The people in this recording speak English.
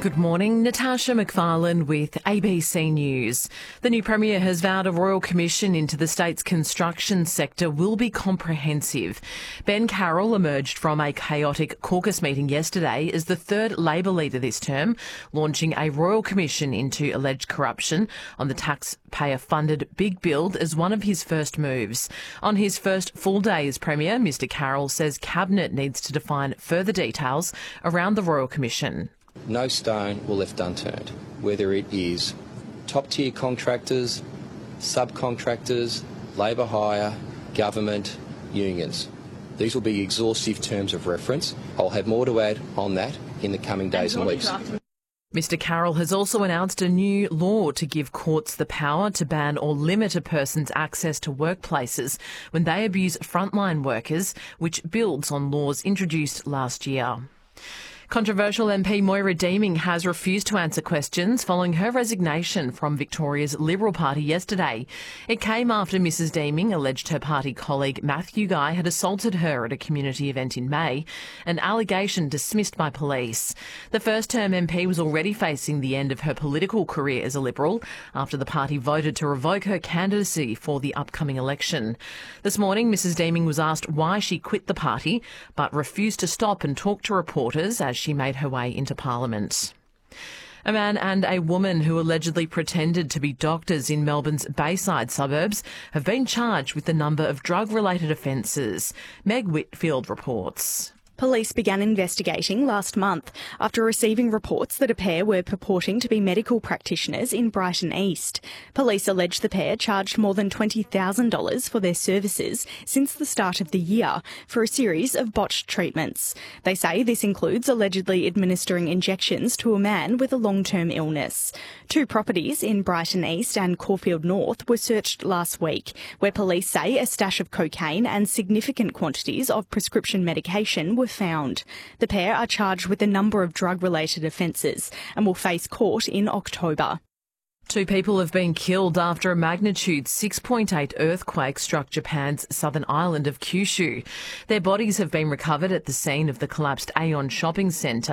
Good morning, Natasha McFarlane with ABC News. The new Premier has vowed a royal commission into the state's construction sector will be comprehensive. Ben Carroll emerged from a chaotic caucus meeting yesterday as the third Labor leader this term, launching a royal commission into alleged corruption on the taxpayer-funded Big Build as one of his first moves. On his first full day as Premier, Mr Carroll says Cabinet needs to define further details around the royal commission. No stone will left unturned, whether it is top-tier contractors, subcontractors, labour hire, government, unions. These will be exhaustive terms of reference. I'll have more to add on that in the coming days and weeks. Mr Carroll has also announced a new law to give courts the power to ban or limit a person's access to workplaces when they abuse frontline workers, which builds on laws introduced last year. Controversial MP Moira Deeming has refused to answer questions following her resignation from Victoria's Liberal Party yesterday. It came after Mrs Deeming alleged her party colleague Matthew Guy had assaulted her at a community event in May, an allegation dismissed by police. The first-term MP was already facing the end of her political career as a Liberal after the party voted to revoke her candidacy for the upcoming election. This morning, Mrs Deeming was asked why she quit the party, but refused to stop and talk to reporters as she made her way into Parliament. A man and a woman who allegedly pretended to be doctors in Melbourne's Bayside suburbs have been charged with a number of drug-related offences. Meg Whitfield reports. Police began investigating last month after receiving reports that a pair were purporting to be medical practitioners in Brighton East. Police allege the pair charged more than $20,000 for their services since the start of the year for a series of botched treatments. They say this includes allegedly administering injections to a man with a long-term illness. Two properties in Brighton East and Caulfield North were searched last week, where police say a stash of cocaine and significant quantities of prescription medication were found. The pair are charged with a number of drug-related offences and will face court in October. 2 people have been killed after a magnitude 6.8 earthquake struck Japan's southern island of Kyushu. Their bodies have been recovered at the scene of the collapsed Aeon shopping centre